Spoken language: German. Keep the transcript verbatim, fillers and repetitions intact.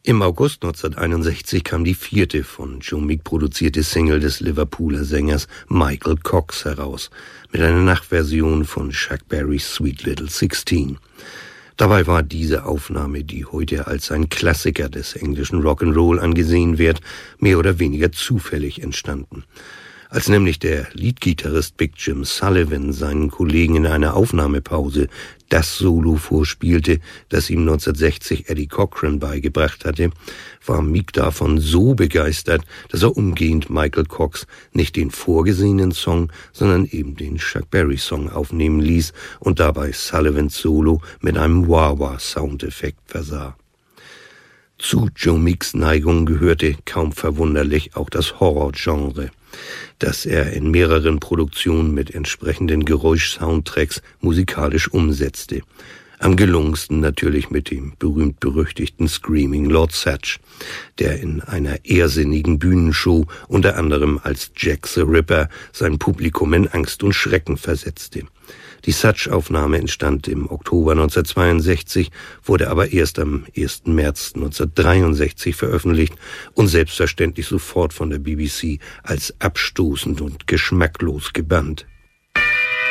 Im August neunzehnhunderteinundsechzig kam die vierte von Joe Meek produzierte Single des Liverpooler Sängers Michael Cox heraus, mit einer Nachversion von Chuck Berrys Sweet Little Sixteen. Dabei war diese Aufnahme, die heute als ein Klassiker des englischen Rock'n'Roll angesehen wird, mehr oder weniger zufällig entstanden. Als nämlich der Leadgitarrist Big Jim Sullivan seinen Kollegen in einer Aufnahmepause das Solo vorspielte, das ihm neunzehnhundertsechzig Eddie Cochran beigebracht hatte, war Meek davon so begeistert, dass er umgehend Michael Cox nicht den vorgesehenen Song, sondern eben den Chuck Berry Song aufnehmen ließ und dabei Sullivans Solo mit einem Wah-Wah-Soundeffekt versah. Zu Joe Meeks Neigung gehörte, kaum verwunderlich, auch das Horror-Genre, das er in mehreren Produktionen mit entsprechenden Geräusch-Soundtracks musikalisch umsetzte. Am gelungensten natürlich mit dem berühmt-berüchtigten Screaming Lord Sutch, der in einer ehrsinnigen Bühnenshow unter anderem als Jack the Ripper sein Publikum in Angst und Schrecken versetzte. Die Sutch-Aufnahme entstand im Oktober neunzehnhundertzweiundsechzig, wurde aber erst am ersten März neunzehnhundertdreiundsechzig veröffentlicht und selbstverständlich sofort von der B B C als abstoßend und geschmacklos gebannt.